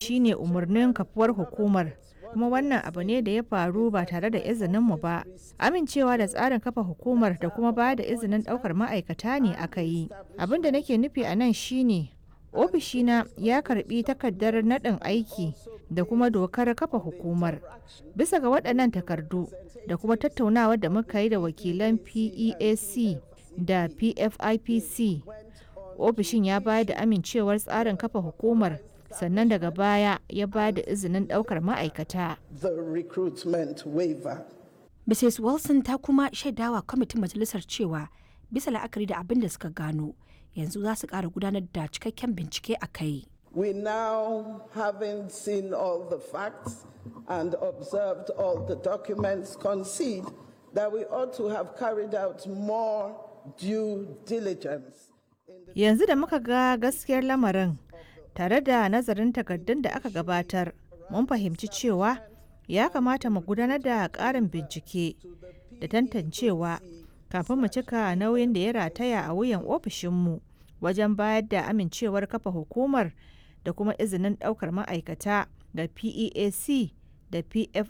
shine umarnin kafuwar hukumar, kuma wannan abu ne da ya faru ba tare da izininmu ba. Amincewa da tsarin kafa hukumar da kuma ba da izinin ɗaukar ma'aikata ne aka yi. Abin da nake nufi a nan shine ofishina ya karbi takardar naɗin aiki da kuma dokar kafa hukumar. Bisa ga waɗannan takardu da kuma tattaunawa da muka yi da wakilan PEAC da PFIPC, ofishin ya bayar da amincewar tsarin kafa hukumar, sannan daga baya ya ba da izinin ɗaukar ma'aikata. Mrs. Wilson ta kuma shaidawa kwamitin majalisar cewa bisa la'akari da abin da suka gano, yanzu za su ƙara gudanar da cikakken bincike a kai. We now, having seen all the facts and observed all the documents, concede that we ought to have carried out more due diligence. Yanzu da muka ga gaskiyar lamarin tare da nazarin takardun da aka gabatar, mun fahimci cewa ya kamata mu gudanar da ƙarin bincike da tantancewa kafin mu cika nauyin da ya rataya a wuyan ofishinmu wajen bayar da amincewar kafa hukumar da kuma izinin ɗaukar ma'aikata ga PEAC da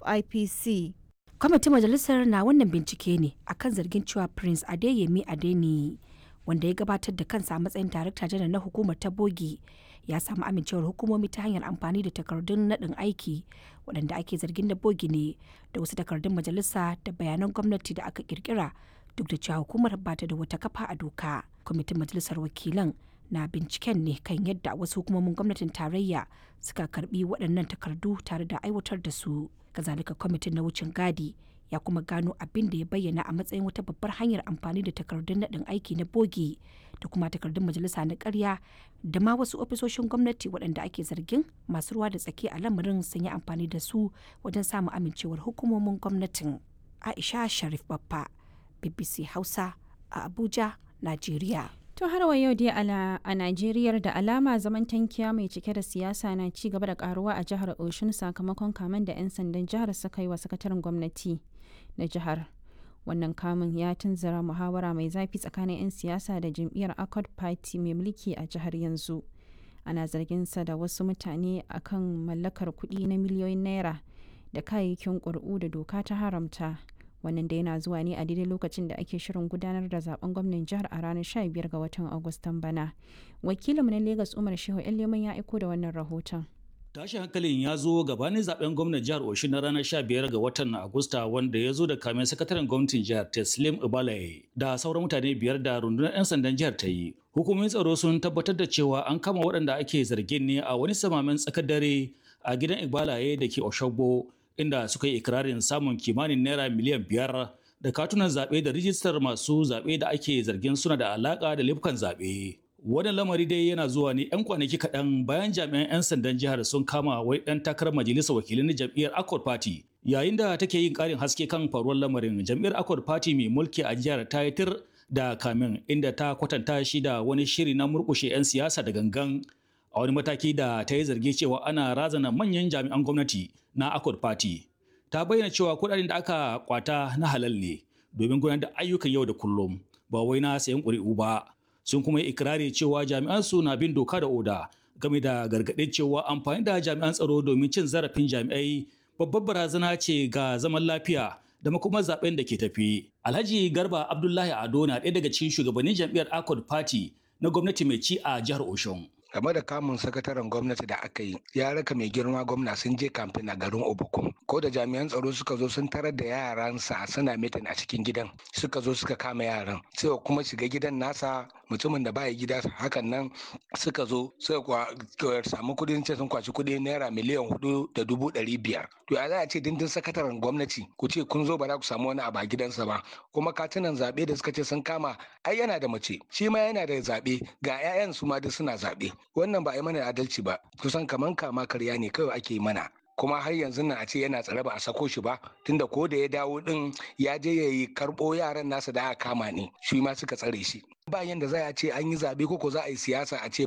PFIPC. Kwamitin majalisar na wannan bincike ne akan zargin cewa Prince Adeyemi Adeniyi, wanda ya gabatar da kansa a matsayin darakta janar na hukumar ta bogi, ya samu amincewar hukumomi ta hanyar amfani da takardun naɗin aiki waɗanda ake zargin da bogi ne, da wasu takardun majalisa da bayanan gwamnati da aka kirkira, duk da cewa hukumar ba ta da wata kafa a doka. Kwamitin majalisar wakilan na binciken ne kan yadda wasu hukumomin gwamnatin tarayya suka karbi waɗannan takardu tare da aiwatar da su. Kazalika kwamitin na wucin gadi ya kuma gano abin da ya bayyana a matsayin wata babbar hanyar amfani da takardun naɗin aiki na bogi da kuma takardun majalisa na ƙarya da ma wasu ofisoshin gwamnati waɗanda ake zargin masu ruwa da tsaki a lamarin sun yi amfani da su wajen samun amincewar hukumomin gwamnatin. Aisha Sharif Baffa, BBC Hausa a Abuja, Najeriya. To har wa yau dai a Najeriya da alama zaman tankiya mai cike da siyasa na ci gaba da karuwa a jihar Oshun sakamakon kamen da 'yan sandan jihar suka yi wa sakataren gwamnati na jihar. Wannan kamun ya tunzura muhawara mai zafi tsakanin 'yan siyasa da jam'iyyar Accord Party mai mulki a jihar yanzu. Ana zargin sa da wasu mutane akan mallakar kuɗi na miliyoyin naira da kayayyakin ƙuri'u da doka ta haramta. Wannan da yana zuwa ne a daidai lokacin da ake shirin gudanar da zaben gwamnan jihar a ranar 15 ga watan Agustan bana. Wakilinmu na Lagos Umar Shehu Leman ya aiko da wannan rahoton. Tashin hankalin ya zo gabanin zaben gwamnan jihar Oshun na ranar 15 ga watan Agusta, wanda ya zo da kamen sakataren gwamnatin jihar Teslim Ibalaye da sauran mutane 5 da rundunar 'yan sandan jihar ta yi. Hukumomin tsaro sun tabbatar da cewa an kama waɗanda ake zargin ne a wani samamen tsakar dare a gidan Ibalaye da ke Oshogbo, inda suka yi ikirarin samun kimanin naira miliyan 5 da katunan zaɓe da rijistar masu zaɓe da ake zargin suna da alaƙa da laifukan zaɓe. Wannan lamari dai yana zuwa ne 'yan kwanaki kaɗan bayan jami'an 'yan sandan jihar sun kama wai ɗan takarar majalisar wakilai na jam'iyyar Accord Party. Yayin da take yin ƙarin haske kan faruwar lamarin, jam'iyyar Accord Party mai mulki a jihar ta yi tir da kamin, inda ta kwatanta shi da wani shiri na murƙushe 'yan siyasa da gangan, a wani mataki da ta yi zargi cewa ana razana manyan jami'an gwamnati na Accord Party. Ta bayyana cewa kuɗaɗen da aka kwata na halal ne domin gudanar da ayyukan yau da kullum, ba wai na sayan ƙuri'u ba. Sun kuma yi ikirari cewa jami'an su na bin doka da oda, game da gargaɗin cewa amfani da jami'an tsaro domin cin zarafin jami'ai babbar barazana ce ga zaman lafiya da kuma zaben da ke tafi. Alhaji Garba Abdullahi Ado na ɗaya daga cikin shugabannin jam'iyyar Accord Party na gwamnati mai ci a jihar Oshun. Game da kamun sakataren gwamnati da aka yi, ya raka mai girma gwamna sun je kamfen a garin Obukum. Ko da jami'an tsaro suka zo sun tarar da yaransa suna mitin a cikin gidan, suka zo suka kama yaran, sai kuma shiga gidan nasa mutumin da baya gida, hakan nan suka zo suka samu kudin ce sun kwaci kudi naira miliyan 4,500,000. To ya za a ce dindin sakataren gwamnati ku ce kun zo ba za ku samu wani abu a gidansa ba, kuma katunan zaɓe da suka ce sun kama ai yana da mace, shi ma yana da zaɓe, ga 'ya'yan su ma duk suna zaɓe. Wannan ba a yi mana adalci ba, kusan kaman kama karya ne kawai ake mana. Kuma har yanzu nan a ce yana tsare ba a sako shi ba, tunda ko da ya dawo din ya je ya yi karɓo yaran nasa da aka kama ne, shi ma suka tsare shi. Ba yanda za a ce an yi zaɓe ko za a yi siyasa a ce